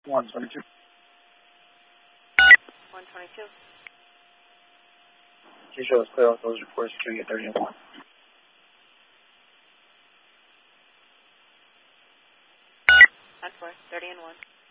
122. 122. T-show is clear. All those reports to you 30 and 1. That's 4, 30 and 1.